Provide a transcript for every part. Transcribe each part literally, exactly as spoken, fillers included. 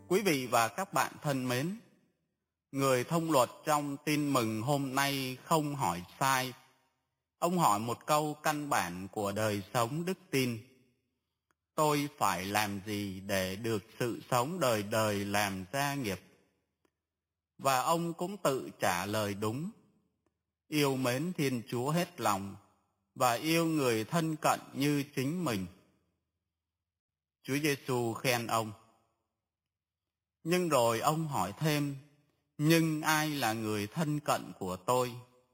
Quý vị và các bạn thân mến, người thông luật trong tin mừng hôm nay không hỏi sai. Ông hỏi một câu căn bản của đời sống đức tin: tôi phải làm gì để được sự sống đời đời làm gia nghiệp? Và ông cũng tự trả lời đúng: yêu mến Thiên Chúa hết lòng và yêu người thân cận như chính mình. Chúa Giêsu khen ông. Nhưng rồi ông hỏi thêm: nhưng ai là người thân cận của tôi?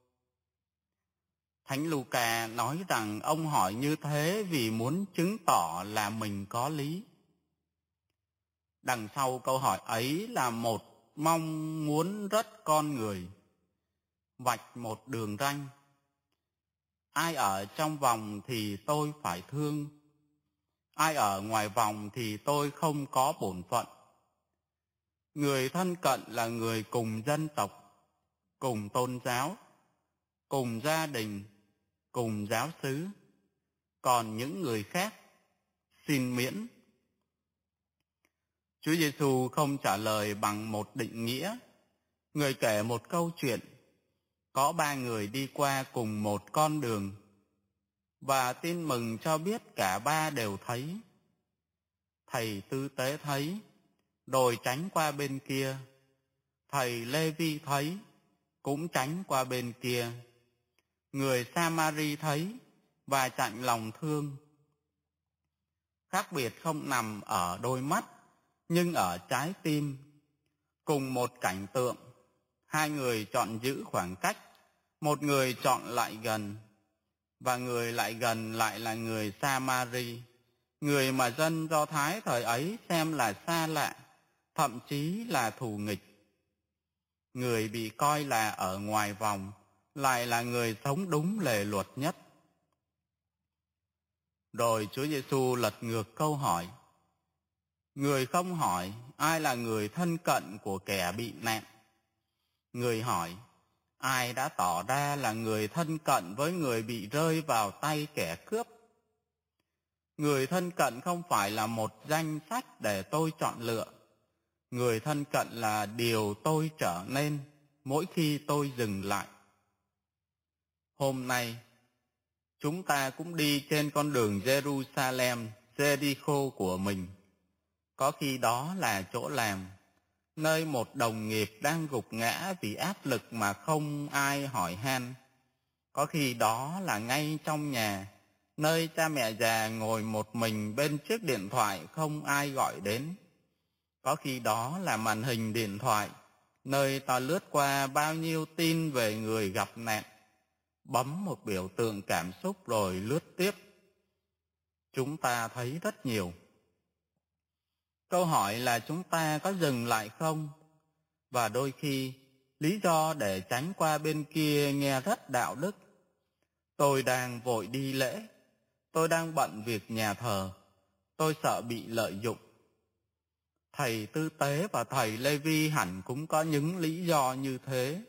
Thánh Luca nói rằng ông hỏi như thế vì muốn chứng tỏ là mình có lý. Đằng sau câu hỏi ấy là một mong muốn rất con người, vạch một đường ranh. Ai ở trong vòng thì tôi phải thương, ai ở ngoài vòng thì tôi không có bổn phận. Người thân cận là người cùng dân tộc, cùng tôn giáo, cùng gia đình, cùng giáo xứ. Còn những người khác xin miễn. Chúa Giêsu không trả lời bằng một định nghĩa. Người kể một câu chuyện: có ba người đi qua cùng một con đường, và tin mừng cho biết cả ba đều thấy. Thầy tư tế thấy, rồi tránh qua bên kia. Thầy Lê-vi thấy, cũng tránh qua bên kia. Người Sa-ma-ri thấy và chạnh lòng thương. Khác biệt không nằm ở đôi mắt, nhưng ở trái tim. Cùng một cảnh tượng, hai người chọn giữ khoảng cách, một người chọn lại gần, và người lại gần lại là người Sa-ma-ri, người mà dân Do Thái thời ấy xem là xa lạ, thậm chí là thù nghịch. Người bị coi là ở ngoài vòng lại là người sống đúng lề luật nhất. Rồi Chúa Giêsu lật ngược câu hỏi. Người không hỏi ai là người thân cận của kẻ bị nạn. Người hỏi ai đã tỏ ra là người thân cận với người bị rơi vào tay kẻ cướp. Người thân cận không phải là một danh sách để tôi chọn lựa. Người thân cận là điều tôi trở nên mỗi khi tôi dừng lại. Hôm nay, chúng ta cũng đi trên con đường Jerusalem, Jericho của mình. Có khi đó là chỗ làm, nơi một đồng nghiệp đang gục ngã vì áp lực mà không ai hỏi han. Có khi đó là ngay trong nhà, nơi cha mẹ già ngồi một mình bên chiếc điện thoại không ai gọi đến. Có khi đó là màn hình điện thoại, nơi ta lướt qua bao nhiêu tin về người gặp nạn, bấm một biểu tượng cảm xúc rồi lướt tiếp. Chúng ta thấy rất nhiều. Câu hỏi là chúng ta có dừng lại không? Và đôi khi, lý do để tránh qua bên kia nghe rất đạo đức. Tôi đang vội đi lễ, tôi đang bận việc nhà thờ, tôi sợ bị lợi dụng. Thầy tư tế và thầy Lê-vi hẳn cũng có những lý do như thế.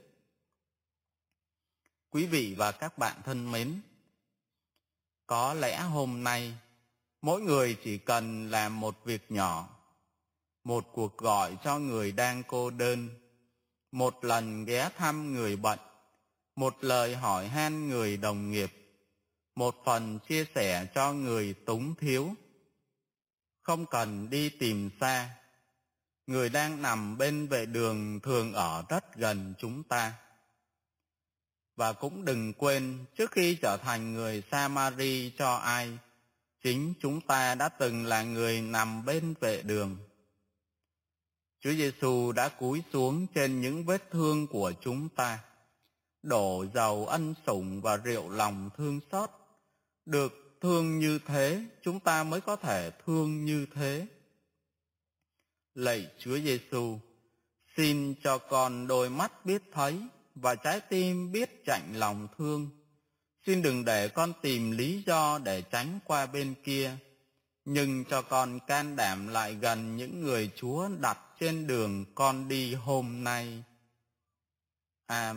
Quý vị và các bạn thân mến, có lẽ hôm nay mỗi người chỉ cần làm một việc nhỏ, một cuộc gọi cho người đang cô đơn, một lần ghé thăm người bệnh, một lời hỏi han người đồng nghiệp, một phần chia sẻ cho người túng thiếu. Không cần đi tìm xa. Người đang nằm bên vệ đường thường ở rất gần chúng ta. Và cũng đừng quên, trước khi trở thành người Sa-ma-ri cho ai, chính chúng ta đã từng là người nằm bên vệ đường. Chúa Giêsu đã cúi xuống trên những vết thương của chúng ta, đổ dầu ân sủng và rượu lòng thương xót. Được thương như thế, chúng ta mới có thể thương như thế. Lạy Chúa Giêsu, xin cho con đôi mắt biết thấy và trái tim biết chạnh lòng thương. Xin đừng để con tìm lý do để tránh qua bên kia, nhưng cho con can đảm lại gần những người Chúa đặt trên đường con đi hôm nay. Amen.